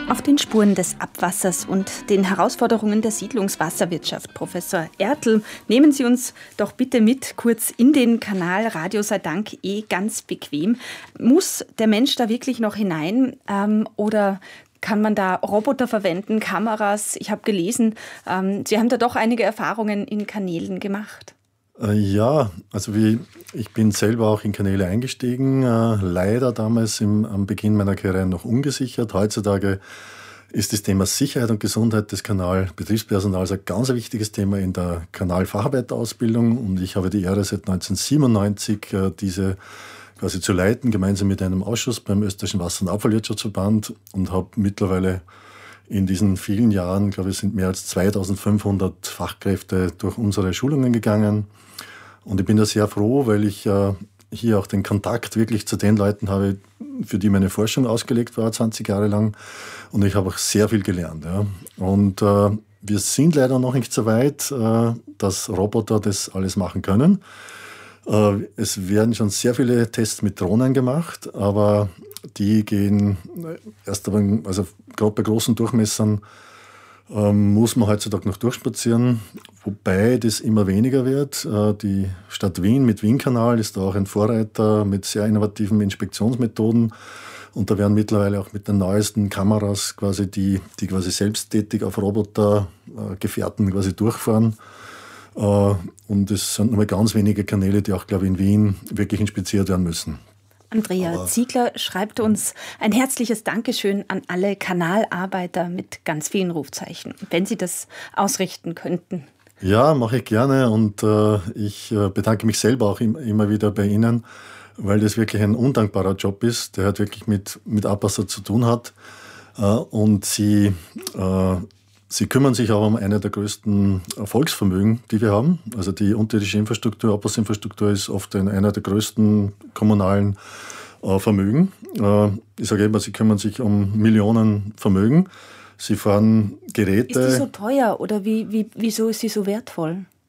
Auf den Spuren des Abwassers und den Herausforderungen der Siedlungswasserwirtschaft. Professor Ertl, nehmen Sie uns doch bitte mit kurz in den Kanal. Radio sei Dank ganz bequem. Muss der Mensch da wirklich noch hinein oder kann man da Roboter verwenden, Kameras? Ich habe gelesen, Sie haben da doch einige Erfahrungen in Kanälen gemacht. Ja, also ich bin selber auch in Kanäle eingestiegen, leider damals am Beginn meiner Karriere noch ungesichert. Heutzutage ist das Thema Sicherheit und Gesundheit des Kanalbetriebspersonals ein ganz wichtiges Thema in der Kanalfacharbeiterausbildung, und ich habe die Ehre, seit 1997 diese quasi zu leiten, gemeinsam mit einem Ausschuss beim Österreichischen Wasser- und Abfallwirtschaftsverband, und habe mittlerweile in diesen vielen Jahren, glaube ich, sind mehr als 2500 Fachkräfte durch unsere Schulungen gegangen. Und ich bin da sehr froh, weil ich hier auch den Kontakt wirklich zu den Leuten habe, für die meine Forschung ausgelegt war, 20 Jahre lang. Und ich habe auch sehr viel gelernt. Ja. Und wir sind leider noch nicht so weit, dass Roboter das alles machen können. Es werden schon sehr viele Tests mit Drohnen gemacht, aber die gehen erst einmal, also gerade bei großen Durchmessern muss man heutzutage noch durchspazieren, wobei das immer weniger wird. Die Stadt Wien mit Wien-Kanal ist da auch ein Vorreiter mit sehr innovativen Inspektionsmethoden, und da werden mittlerweile auch mit den neuesten Kameras quasi die quasi selbsttätig auf Robotergefährten quasi durchfahren. Und es sind nur ganz wenige Kanäle, die auch, glaube ich, in Wien wirklich inspiziert werden müssen. Andrea Ziegler schreibt uns ein herzliches Dankeschön an alle Kanalarbeiter mit ganz vielen Rufzeichen, wenn Sie das ausrichten könnten. Ja, mache ich gerne, und ich bedanke mich selber auch immer wieder bei Ihnen, weil das wirklich ein undankbarer Job ist, der halt wirklich mit Abwasser zu tun hat. Und Sie kümmern sich auch um eine der größten Volksvermögen, die wir haben. Also die unterirdische Infrastruktur, Abwasserinfrastruktur ist oft einer der größten kommunalen Vermögen. Ich sage immer, sie kümmern sich um Millionen Vermögen. Sie fahren Geräte. Ist die so teuer oder wieso ist sie so wertvoll?